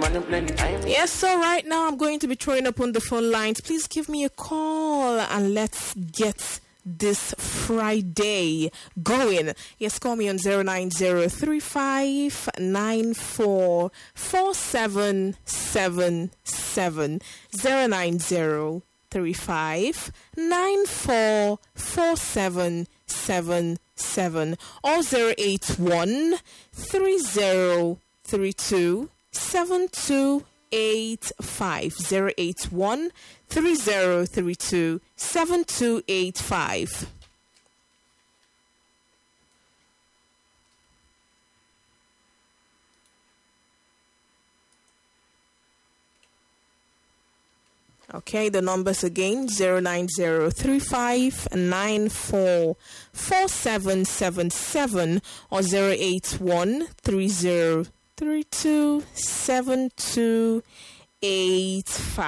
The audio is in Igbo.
Yes, so right now I'm going to be throwing up on the phone lines. Please give me a call and let's get this Friday going. Yes, call me on 09035944777 09035944777 or 08130327285 08130327285. Okay, the numbers again, 09035944777 or 08130327285.